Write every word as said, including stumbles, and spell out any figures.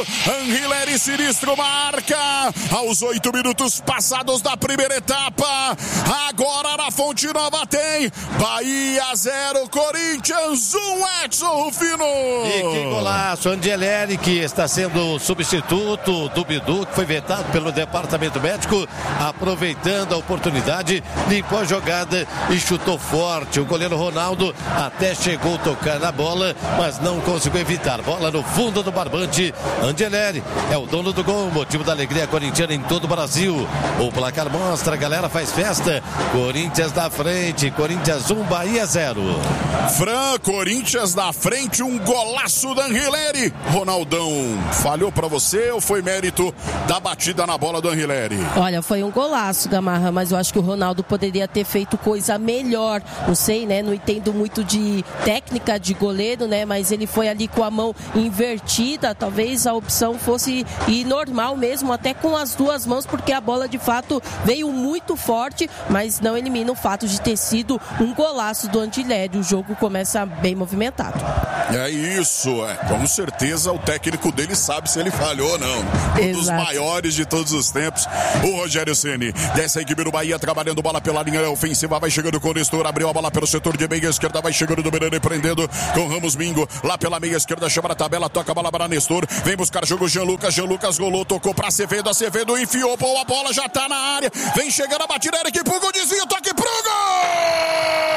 Anrileri Sinistro marca aos oito minutos passados da primeira etapa. Agora na Fonte Nova tem Bahia zero, Corinthians um, Edson Rufino. E que golaço, Angeleri, que está sendo substituto do Bidu, que foi vetado pelo departamento médico, aproveitando a oportunidade, limpou a jogada e chutou forte. O goleiro Ronaldo até chegou a tocar na bola, mas não conseguiu evitar. Bola no fundo do barbante. Angeleri é o dono do gol, motivo da alegria corintiana em todo o Brasil. O placar mostra, a galera faz festa. Corinthians na frente, Corinthians um, Bahia zero. Fran, Corinthians na frente, um golaço da Anrileri. Ronaldão, falhou pra você ou foi mérito da batida na bola do Anrileri? Olha, foi um golaço, Gamarra, mas eu acho que o Ronaldo poderia ter feito coisa melhor. Não sei, né? Não entendo muito de técnica de goleiro, né? Mas ele foi ali com a mão invertida. Talvez a opção fosse ir normal mesmo, até com as duas mãos, porque a bola de fato veio muito forte, mas não elimina o fato de ter sido um golaço do Angileri. O jogo começa bem movimentado. É isso, é. Com certeza o técnico dele sabe se ele falhou ou não. Um Exato. dos maiores de todos os tempos, o Rogério Ceni. Dessa equipe do Bahia, trabalhando bola pela linha ofensiva, vai chegando com o Nestor, abriu a bola pelo setor de meia esquerda, vai chegando do Miranda e prendendo com Ramos Mingo, lá pela meia esquerda, chama na tabela, toca a bola para Nestor, vem buscar jogo Jean Lucas, Jean Lucas rolou, tocou para Acevedo, Acevedo enfiou, pô, a bola já tá na área, vem chegando a batida, Eric pro golzinho, toque pro gol!